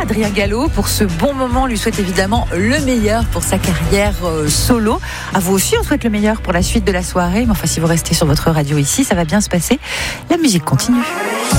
Adrien Gallo pour ce bon moment. On lui souhaite évidemment le meilleur pour sa carrière solo. À vous aussi, on souhaite le meilleur pour la suite de la soirée. Mais enfin, si vous restez sur votre radio ici, ça va bien se passer. La musique continue.